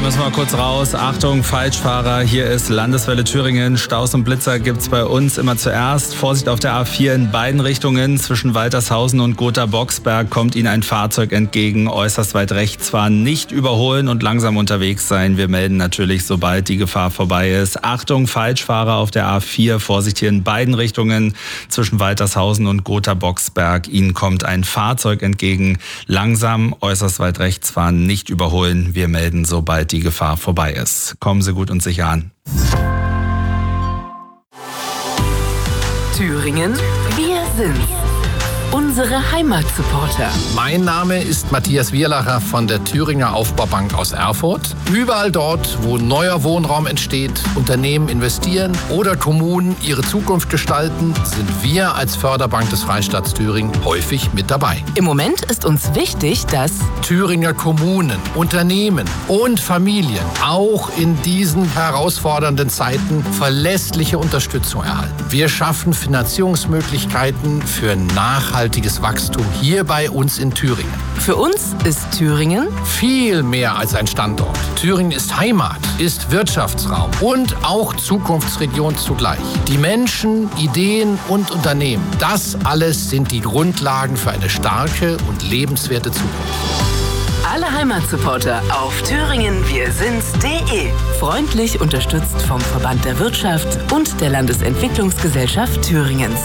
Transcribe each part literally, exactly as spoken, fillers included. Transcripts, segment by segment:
müssen wir kurz raus. Achtung, Falschfahrer, hier ist Landeswelle Thüringen. Staus und Blitzer gibt's bei uns immer zuerst. Vorsicht auf der A vier in beiden Richtungen. Zwischen Waltershausen und Gotha-Boxberg kommt Ihnen ein Fahrzeug entgegen. Äußerst weit rechts fahren, nicht überholen und langsam unterwegs sein. Wir melden natürlich, sobald die Gefahr vorbei ist. Achtung, Falschfahrer auf der A vier. Vorsicht hier in beiden Richtungen. Zwischen Waltershausen und Gotha-Boxberg. Ihnen kommt ein Fahrzeug entgegen. Langsam, äußerst weit rechts fahren, nicht überholen. Wir melden, sobald die Gefahr vorbei ist. Kommen Sie gut und sicher an. Thüringen, wir sind's. Unsere Heimatsupporter. Mein Name ist Matthias Wierlacher von der Thüringer Aufbaubank aus Erfurt. Überall dort, wo neuer Wohnraum entsteht, Unternehmen investieren oder Kommunen ihre Zukunft gestalten, sind wir als Förderbank des Freistaats Thüringen häufig mit dabei. Im Moment ist uns wichtig, dass Thüringer Kommunen, Unternehmen und Familien auch in diesen herausfordernden Zeiten verlässliche Unterstützung erhalten. Wir schaffen Finanzierungsmöglichkeiten für nachhaltige Nachhaltiges Wachstum hier bei uns in Thüringen. Für uns ist Thüringen viel mehr als ein Standort. Thüringen ist Heimat, ist Wirtschaftsraum und auch Zukunftsregion zugleich. Die Menschen, Ideen und Unternehmen, das alles sind die Grundlagen für eine starke und lebenswerte Zukunft. Alle Heimatsupporter auf thüringen wir sind's punkt de. Freundlich unterstützt vom Verband der Wirtschaft und der Landesentwicklungsgesellschaft Thüringens.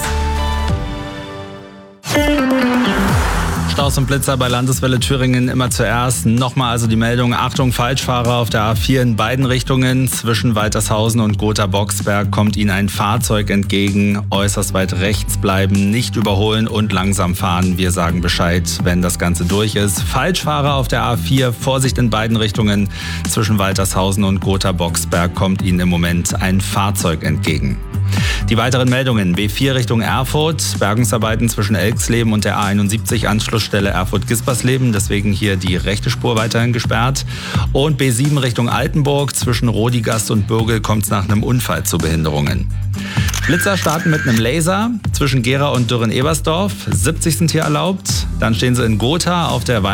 Staus und Blitzer bei Landeswelle Thüringen immer zuerst. Nochmal also die Meldung, Achtung, Falschfahrer auf der A vier in beiden Richtungen. Zwischen Waltershausen und Gotha-Boxberg kommt Ihnen ein Fahrzeug entgegen. Äußerst weit rechts bleiben, nicht überholen und langsam fahren. Wir sagen Bescheid, wenn das Ganze durch ist. Falschfahrer auf der A vier, Vorsicht in beiden Richtungen. Zwischen Waltershausen und Gotha-Boxberg kommt Ihnen im Moment ein Fahrzeug entgegen. Die weiteren Meldungen: B vier Richtung Erfurt, Bergungsarbeiten zwischen Elxleben und der A einundsiebzig, Anschlussstelle Erfurt-Gispersleben, deswegen hier die rechte Spur weiterhin gesperrt. Und B sieben Richtung Altenburg, zwischen Rodigast und Bürgel kommt es nach einem Unfall zu Behinderungen. Blitzer starten mit einem Laser zwischen Gera und Dürren-Ebersdorf, siebzig sind hier erlaubt. Dann stehen sie in Gotha auf der